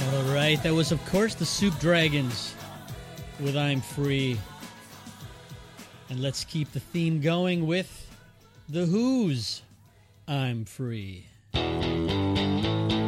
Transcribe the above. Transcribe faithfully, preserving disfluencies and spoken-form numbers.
All right, that was, of course, the Soup Dragons with I'm Free. And let's keep the theme going with The Who's I'm Free.